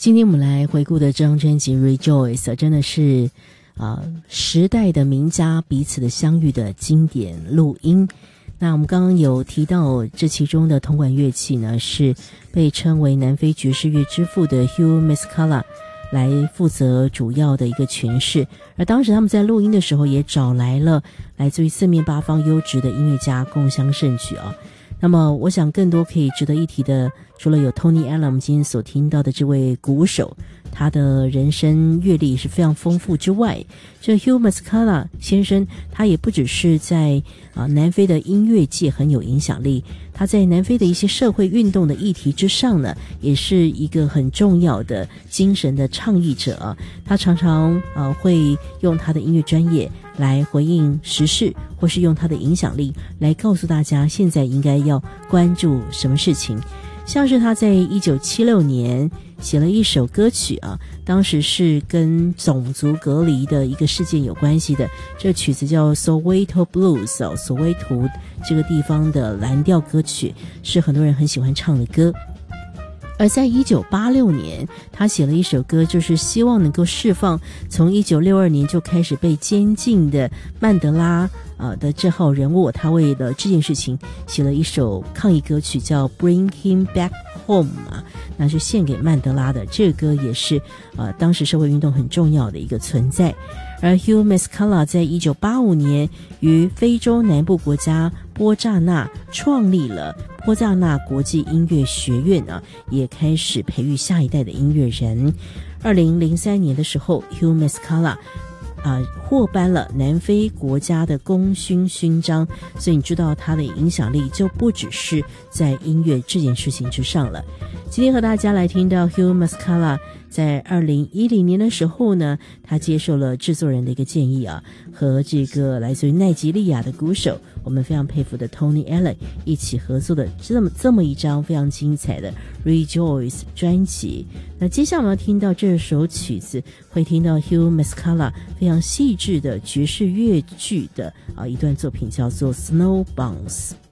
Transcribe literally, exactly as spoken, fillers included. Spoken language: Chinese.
今天我们来回顾的这张专辑 Rejoice 真的是呃时代的名家彼此的相遇的经典录音。那我们刚刚有提到这其中的铜管乐器呢，是被称为南非爵士乐之父的 Hugh Masekela 来负责主要的一个诠释，而当时他们在录音的时候也找来了来自于四面八方优质的音乐家共襄盛举啊。那么我想更多可以值得一提的，除了有 Tony Allen 我们今天所听到的这位鼓手，他的人生阅历是非常丰富之外，这 Hugh Masekela 先生他也不只是在啊、呃、南非的音乐界很有影响力，他在南非的一些社会运动的议题之上呢，也是一个很重要的精神的倡议者啊。他常常呃会用他的音乐专业来回应时事，或是用他的影响力来告诉大家现在应该要关注什么事情。像是他在一九七六年写了一首歌曲啊，当时是跟种族隔离的一个事件有关系的，这曲子叫 Soweto Blues 哦，索威图这个地方的蓝调歌曲，是很多人很喜欢唱的歌。而在一九八六年他写了一首歌，就是希望能够释放从一九六二年就开始被监禁的曼德拉呃的这号人物，他为了这件事情写了一首抗议歌曲叫 Bring Him Back Home 啊，那是献给曼德拉的。这个歌也是呃当时社会运动很重要的一个存在。而 Hugh Masekela 在一九八五年于非洲南部国家波扎纳创立了波扎纳国际音乐学院啊，也开始培育下一代的音乐人。二零零三年的时候 Hugh Masekela啊，获颁了南非国家的功勋勋章，所以你知道他的影响力就不只是在音乐这件事情之上了。今天和大家来听到 Hugh Masekela 在二零一零年的时候呢，他接受了制作人的一个建议啊，和这个来自于奈及利亚的鼓手，我们非常佩服的 Tony Allen 一起合作的这么这么一张非常精彩的 Rejoice 专辑。那接下来我们要听到这首曲子，会听到 Hugh Masekela 非常细致的爵士乐剧的啊一段作品，叫做 Snow Bounce。